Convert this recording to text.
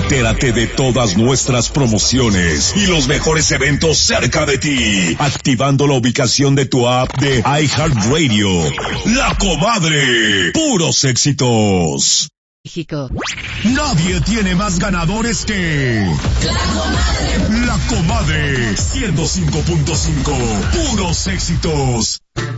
Entérate de todas nuestras promociones y los mejores eventos cerca de ti, activando la ubicación de tu app de iHeartRadio. La Comadre, puros éxitos. México. Nadie tiene más ganadores que La Comadre 105.5, puros éxitos.